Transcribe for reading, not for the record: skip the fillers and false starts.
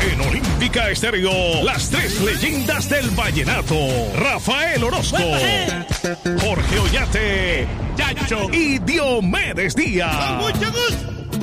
En Olímpica Estéreo, las tres leyendas del vallenato. Rafael Orozco, Jorge Oñate, Yacho y Diomedes Díaz. Con mucho gusto.